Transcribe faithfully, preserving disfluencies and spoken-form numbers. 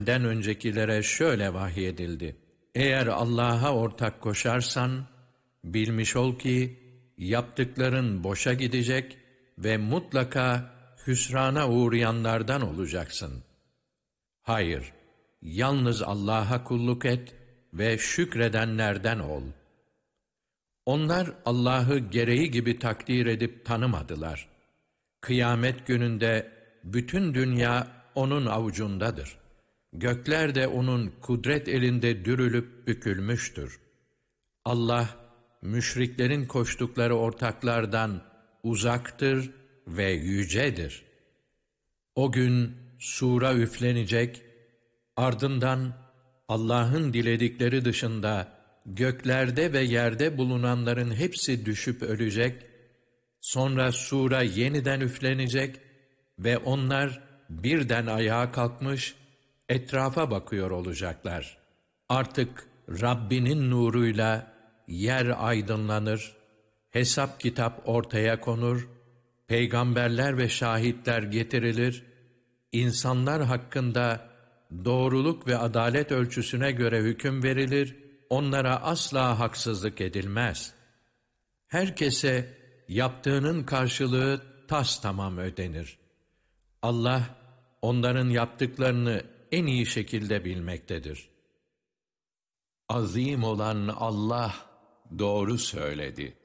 Den öncekilere şöyle vahyedildi: Eğer Allah'a ortak koşarsan, bilmiş ol ki, yaptıkların boşa gidecek ve mutlaka hüsrana uğrayanlardan olacaksın. Hayır, yalnız Allah'a kulluk et ve şükredenlerden ol. Onlar Allah'ı gereği gibi takdir edip tanımadılar. Kıyamet gününde bütün dünya onun avucundadır. Gökler de onun kudret elinde dürülüp bükülmüştür. Allah, müşriklerin koştukları ortaklardan uzaktır ve yücedir. O gün sura üflenecek, ardından Allah'ın diledikleri dışında göklerde ve yerde bulunanların hepsi düşüp ölecek, sonra sura yeniden üflenecek ve onlar birden ayağa kalkmış, etrafa bakıyor olacaklar. Artık Rabbinin nuruyla yer aydınlanır, hesap kitap ortaya konur, peygamberler ve şahitler getirilir, insanlar hakkında doğruluk ve adalet ölçüsüne göre hüküm verilir, onlara asla haksızlık edilmez. Herkese yaptığının karşılığı tastamam ödenir. Allah, onların yaptıklarını en iyi şekilde bilmektedir. Azim olan Allah doğru söyledi.